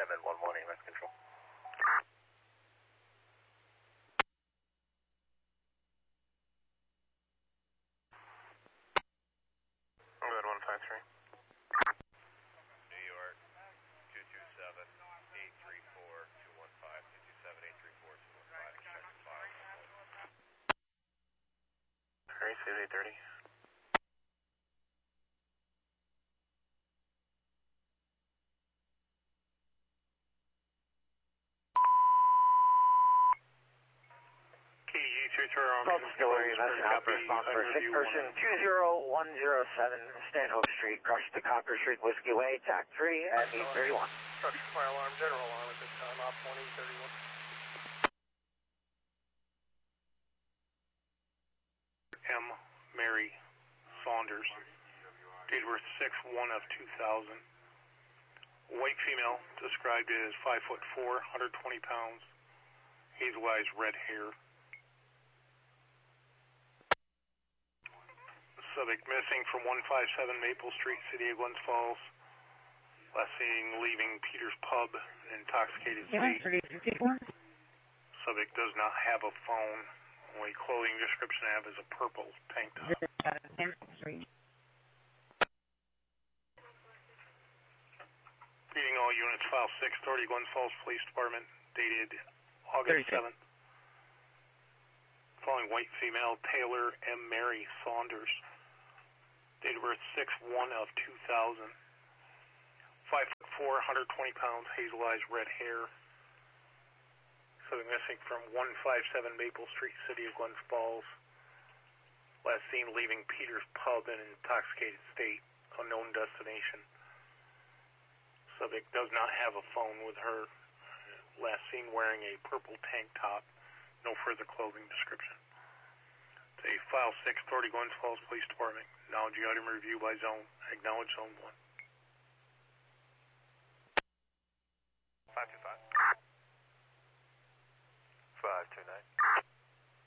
711 AMS control. Good 153. New York, 227-834-215, 227-834-215, check the file. Alright, 830. Distillery, that's response for a sick person, 20107 Stanhope Street, crushed to Cocker Street, Whiskey Way, TAC 3 at 831. Structure fire alarm, general alarm at this time, op 1831. M. Mary Saunders, date of birth 6/1 of 2000. White female, described as 5'4", 120 pounds, hazel eyes, red hair. Subject missing from 157 Maple Street, City of Glens Falls. Last seen leaving Peter's Pub in intoxicated state. Subject does not have a phone. Only clothing description I have is a purple tank top. Reading all units, file 630 Glens Falls Police Department, dated August 7th. Following white female, Taylor M. Mary Saunders. Date of birth 6/1 of 2000. 5'4", 120 pounds, hazel eyes, red hair. Something missing from 157 Maple Street, City of Glens Falls. Last seen leaving Peter's Pub in an intoxicated state, unknown destination. Subject does not have a phone with her. Last seen wearing a purple tank top. No further clothing description. It's a file 630 Glens Falls Police Department. Acknowledge the item review by zone. Acknowledge zone 1. 525. 529.